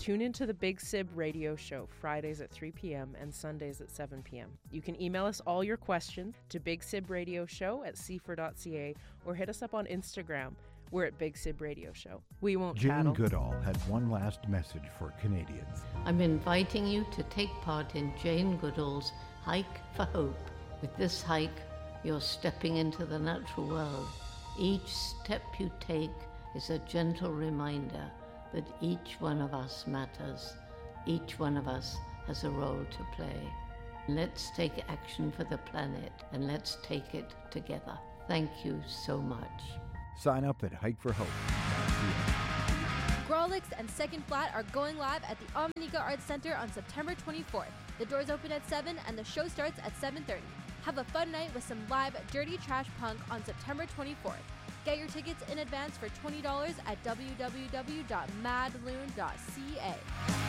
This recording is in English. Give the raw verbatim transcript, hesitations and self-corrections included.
Tune into the Big Sib Radio Show Fridays at three p.m. and Sundays at seven p.m. You can email us all your questions to Big Sib Radio Show at c f r dot c a or hit us up on Instagram. We're at Big Sib Radio Show. We won't Jane tattle. Goodall had one last message for Canadians. I'm inviting you to take part in Jane Goodall's Hike for Hope. With this hike, you're stepping into the natural world. Each step you take is a gentle reminder that each one of us matters. Each one of us has a role to play. Let's take action for the planet, and let's take it together. Thank you so much. Sign up at hike for hope dot c a. Grawlix and Second Flat are going live at the Omnica Arts Center on September twenty-fourth. The doors open at seven and the show starts at seven thirty. Have a fun night with some live Dirty Trash Punk on September twenty-fourth. Get your tickets in advance for twenty dollars at w w w dot mad loon dot c a.